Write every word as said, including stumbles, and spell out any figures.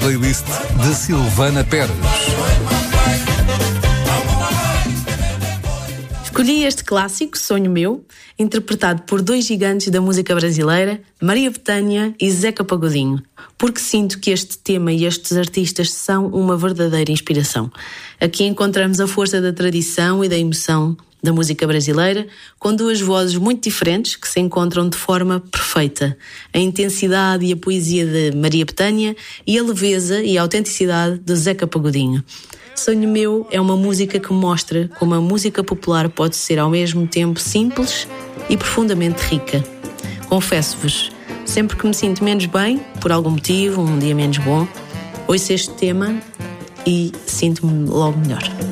playlist de Silvana Pérez. Escolhi este clássico, Sonho Meu, interpretado por dois gigantes da música brasileira, Maria Bethânia e Zeca Pagodinho, porque sinto que este tema e estes artistas são uma verdadeira inspiração. Aqui encontramos a força da tradição e da emoção da música brasileira, com duas vozes muito diferentes que se encontram de forma perfeita. A intensidade e a poesia de Maria Bethânia e a leveza e a autenticidade de Zeca Pagodinho. Sonho Meu é uma música que mostra como a música popular pode ser ao mesmo tempo simples e profundamente rica. Confesso-vos, sempre que me sinto menos bem, por algum motivo, um dia menos bom, ouço este tema e sinto-me logo melhor.